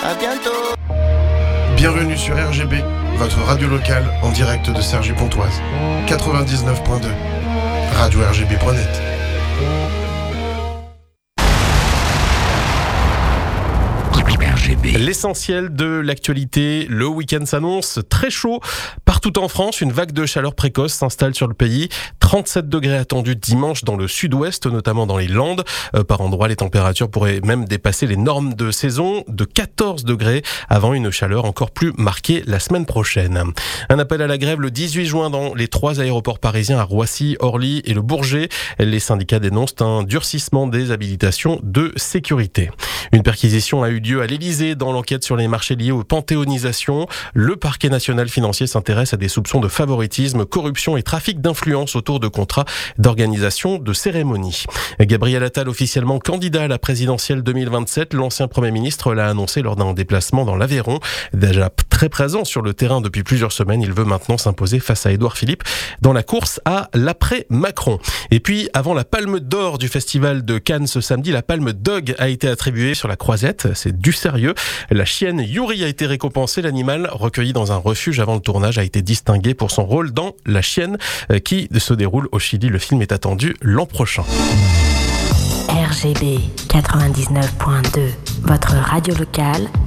À bientôt. Bienvenue sur RGB, votre radio locale en direct de Cergy-Pontoise. 99.2, radio-rgb.net. L'essentiel de l'actualité, le week-end s'annonce très chaud. Partout en France, une vague de chaleur précoce s'installe sur le pays. 37 degrés attendus dimanche dans le sud-ouest, notamment dans les Landes. Par endroits, les températures pourraient même dépasser les normes de saison de 14 degrés avant une chaleur encore plus marquée la semaine prochaine. Un appel à la grève le 18 juin dans les 3 aéroports parisiens à Roissy, Orly et le Bourget. Les syndicats dénoncent un durcissement des habilitations de sécurité. Une perquisition a eu lieu à l'Élysée dans l'enquête sur les marchés liés aux panthéonisations. Le parquet national financier s'intéresse à des soupçons de favoritisme, corruption et trafic d'influence autour de contrats d'organisation de cérémonies. Gabriel Attal, officiellement candidat à la présidentielle 2027, l'ancien Premier ministre l'a annoncé lors d'un déplacement dans l'Aveyron. Déjà très présent sur le terrain depuis plusieurs semaines, il veut maintenant s'imposer face à Édouard Philippe dans la course à l'après-Macron. Et puis, avant la Palme d'Or du Festival de Cannes ce samedi, la Palme Dog a été attribuée sur la Croisette. C'est du sérieux. La chienne Yuri a été récompensée. L'animal, recueilli dans un refuge avant le tournage, a été distingué pour son rôle dans La Chienne qui se déroule au Chili. Le film est attendu l'an prochain. RGB 99.2, votre radio locale